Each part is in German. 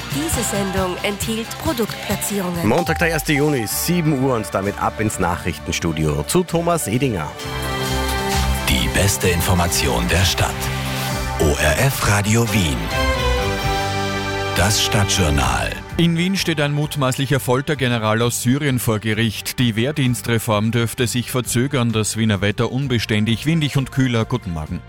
Diese Sendung enthielt Produktplatzierungen. Montag, der 1. Juni, 7 Uhr und damit ab ins Nachrichtenstudio zu Thomas Edinger. Die beste Information der Stadt. ORF Radio Wien. Das Stadtjournal. In Wien steht ein mutmaßlicher Foltergeneral aus Syrien vor Gericht. Die Wehrdienstreform dürfte sich verzögern. Das Wiener Wetter unbeständig, windig und kühler. Guten Morgen.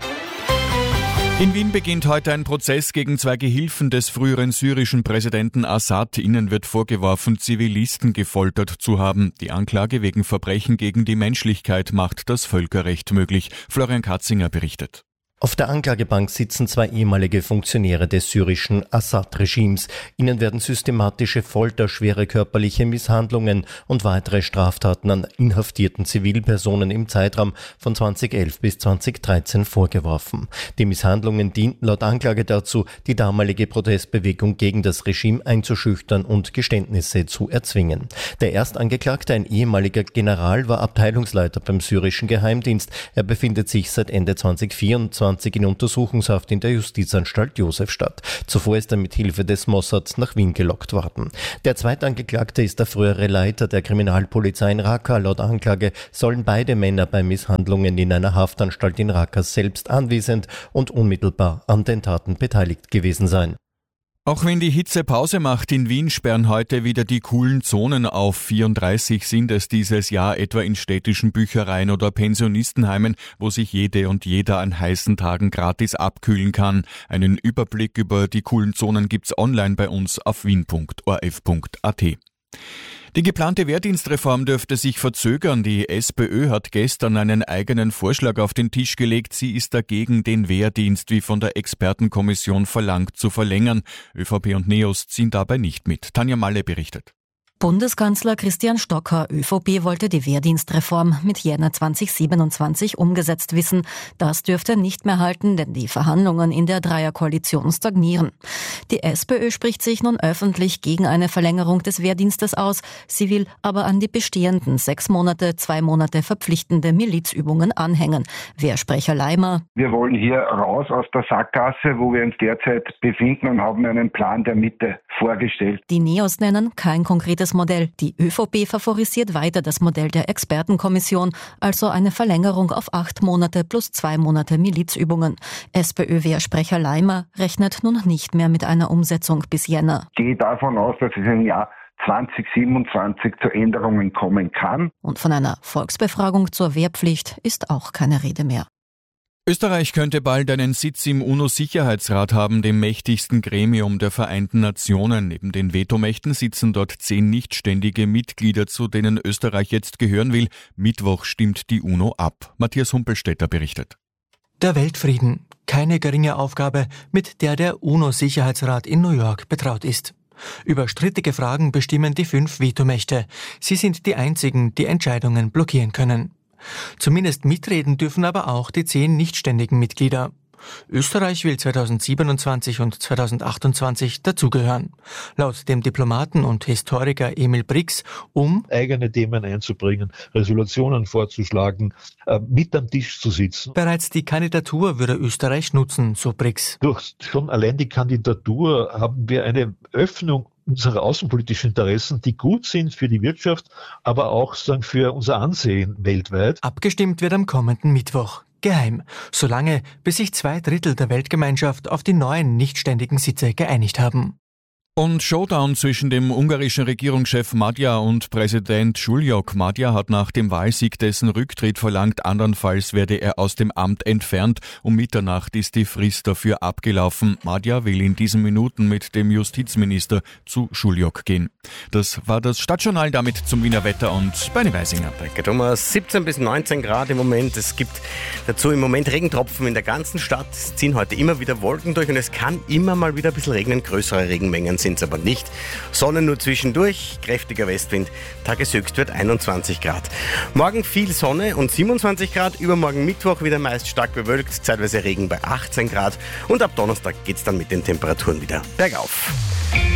In Wien beginnt heute ein Prozess gegen 2 Gehilfen des früheren syrischen Präsidenten Assad. Ihnen wird vorgeworfen, Zivilisten gefoltert zu haben. Die Anklage wegen Verbrechen gegen die Menschlichkeit macht das Völkerrecht möglich. Florian Katzinger berichtet. Auf der Anklagebank sitzen 2 ehemalige Funktionäre des syrischen Assad-Regimes. Ihnen werden systematische Folter, schwere körperliche Misshandlungen und weitere Straftaten an inhaftierten Zivilpersonen im Zeitraum von 2011 bis 2013 vorgeworfen. Die Misshandlungen dienten laut Anklage dazu, die damalige Protestbewegung gegen das Regime einzuschüchtern und Geständnisse zu erzwingen. Der Erstangeklagte, ein ehemaliger General, war Abteilungsleiter beim syrischen Geheimdienst. Er befindet sich seit Ende 2024 in Untersuchungshaft in der Justizanstalt Josefstadt. Zuvor ist er mit Hilfe des Mossad nach Wien gelockt worden. Der Zweitangeklagte ist der frühere Leiter der Kriminalpolizei in Raqqa. Laut Anklage sollen beide Männer bei Misshandlungen in einer Haftanstalt in Raqqa selbst anwesend und unmittelbar an den Taten beteiligt gewesen sein. Auch wenn die Hitze Pause macht, in Wien sperren heute wieder die coolen Zonen auf. 34 sind es dieses Jahr, etwa in städtischen Büchereien oder Pensionistenheimen, wo sich jede und jeder an heißen Tagen gratis abkühlen kann. Einen Überblick über die coolen Zonen gibt's online bei uns auf wien.orf.at. Die geplante Wehrdienstreform dürfte sich verzögern. Die SPÖ hat gestern einen eigenen Vorschlag auf den Tisch gelegt. Sie ist dagegen, den Wehrdienst wie von der Expertenkommission verlangt zu verlängern. ÖVP und NEOS ziehen dabei nicht mit. Tanja Malle berichtet. Bundeskanzler Christian Stocker, ÖVP, wollte die Wehrdienstreform mit Jänner 2027 umgesetzt wissen. Das dürfte nicht mehr halten, denn die Verhandlungen in der Dreierkoalition stagnieren. Die SPÖ spricht sich nun öffentlich gegen eine Verlängerung des Wehrdienstes aus. Sie will aber an die bestehenden 6 Monate, 2 Monate verpflichtende Milizübungen anhängen. Wehrsprecher Leimer: Wir wollen hier raus aus der Sackgasse, wo wir uns derzeit befinden, und haben einen Plan der Mitte vorgestellt. Die NEOS nennen kein konkretes Modell. Die ÖVP favorisiert weiter das Modell der Expertenkommission, also eine Verlängerung auf 8 Monate plus 2 Monate Milizübungen. SPÖ-Wehrsprecher Leimer rechnet nun nicht mehr mit einer Umsetzung bis Jänner. Ich gehe davon aus, dass es im Jahr 2027 zu Änderungen kommen kann. Und von einer Volksbefragung zur Wehrpflicht ist auch keine Rede mehr. Österreich könnte bald einen Sitz im UNO-Sicherheitsrat haben, dem mächtigsten Gremium der Vereinten Nationen. Neben den Vetomächten sitzen dort 10 nichtständige Mitglieder, zu denen Österreich jetzt gehören will. Mittwoch stimmt die UNO ab. Matthias Humpelstädter berichtet. Der Weltfrieden, keine geringe Aufgabe, mit der der UNO-Sicherheitsrat in New York betraut ist. Über strittige Fragen bestimmen die 5 Vetomächte. Sie sind die einzigen, die Entscheidungen blockieren können. Zumindest mitreden dürfen aber auch die 10 nichtständigen Mitglieder. Österreich will 2027 und 2028 dazugehören. Laut dem Diplomaten und Historiker Emil Brix, um eigene Themen einzubringen, Resolutionen vorzuschlagen, mit am Tisch zu sitzen. Bereits die Kandidatur würde Österreich nutzen, so Brix. Durch schon allein die Kandidatur haben wir eine Öffnung unserer außenpolitischen Interessen, die gut sind für die Wirtschaft, aber auch für unser Ansehen weltweit. Abgestimmt wird am kommenden Mittwoch. Geheim, solange bis sich 2/3 der Weltgemeinschaft auf die neuen nichtständigen Sitze geeinigt haben. Und Showdown zwischen dem ungarischen Regierungschef Magyar und Präsident Šuljok. Magyar hat nach dem Wahlsieg dessen Rücktritt verlangt, andernfalls werde er aus dem Amt entfernt. Um Mitternacht ist die Frist dafür abgelaufen. Magyar will in diesen Minuten mit dem Justizminister zu Šuljok gehen. Das war das Stadtjournal, damit zum Wiener Wetter und Bernie Weisinger. Danke Thomas. 17 bis 19 Grad im Moment. Es gibt dazu im Moment Regentropfen in der ganzen Stadt. Es ziehen heute immer wieder Wolken durch und es kann immer mal wieder ein bisschen regnen. Größere Regenmengen sind es aber nicht. Sonne nur zwischendurch, kräftiger Westwind, Tageshöchstwert 21 Grad. Morgen viel Sonne und 27 Grad, übermorgen Mittwoch wieder meist stark bewölkt, zeitweise Regen bei 18 Grad und ab Donnerstag geht es dann mit den Temperaturen wieder bergauf.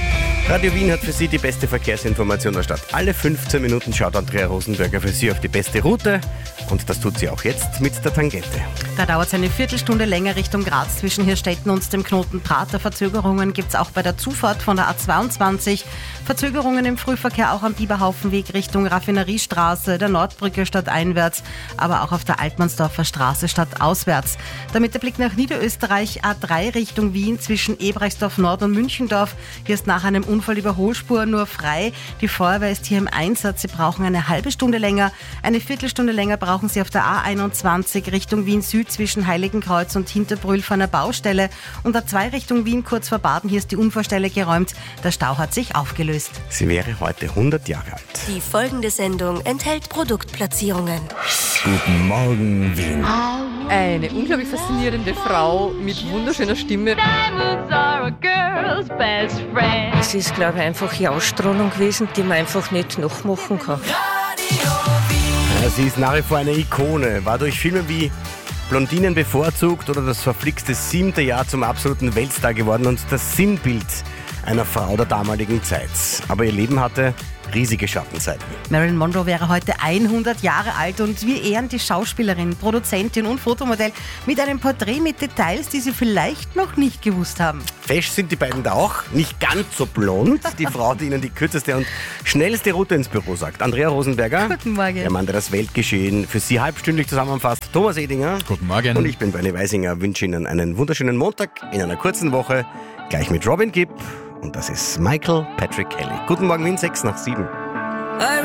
Radio Wien hat für Sie die beste Verkehrsinformation der Stadt. Alle 15 Minuten schaut Andrea Rosenberger für Sie auf die beste Route. Und das tut sie auch jetzt mit der Tangente. Da dauert es eine Viertelstunde länger Richtung Graz zwischen Hirstetten und dem Knoten Prater. Verzögerungen gibt es auch bei der Zufahrt von der A22. Verzögerungen im Frühverkehr auch am Biberhaufenweg Richtung Raffineriestraße, der Nordbrücke stadteinwärts, aber auch auf der Altmannsdorfer Straße stadtauswärts. Damit der Blick nach Niederösterreich, A3 Richtung Wien zwischen Ebrechtsdorf Nord und Münchendorf. Hier ist nach einem Unfall Überholspur nur frei. Die Feuerwehr ist hier im Einsatz. Sie brauchen eine halbe Stunde länger. Eine Viertelstunde länger brauchen Sie auf der A21 Richtung Wien Süd zwischen Heiligenkreuz und Hinterbrühl vor einer Baustelle. Und A2 Richtung Wien kurz vor Baden. Hier ist die Unfallstelle geräumt. Der Stau hat sich aufgelöst. Sie wäre heute 100 Jahre alt. Die folgende Sendung enthält Produktplatzierungen. Guten Morgen, Wien. Eine unglaublich faszinierende Frau mit wunderschöner Stimme. Es ist, glaube ich, einfach die Ausstrahlung gewesen, die man einfach nicht nachmachen kann. Ja, sie ist nach wie vor eine Ikone, war durch Filme wie Blondinen bevorzugt oder das verflixte 7. Jahr zum absoluten Weltstar geworden und das Sinnbild einer Frau der damaligen Zeit. Aber ihr Leben hatte riesige Schattenseiten. Marilyn Monroe wäre heute 100 Jahre alt und wir ehren die Schauspielerin, Produzentin und Fotomodell mit einem Porträt mit Details, die Sie vielleicht noch nicht gewusst haben. Fesch sind die beiden da auch, nicht ganz so blond. Die Frau, die Ihnen die kürzeste und schnellste Route ins Büro sagt. Andrea Rosenberger. Guten Morgen. Der Mann, der das Weltgeschehen für Sie halbstündlich zusammenfasst. Thomas Edinger. Guten Morgen. Und ich bin Bernie Weisinger. Wünsche Ihnen einen wunderschönen Montag in einer kurzen Woche. Gleich mit Robin Gibb. Und das ist Michael Patrick Kelly. Guten Morgen, Wien, 6 nach 7.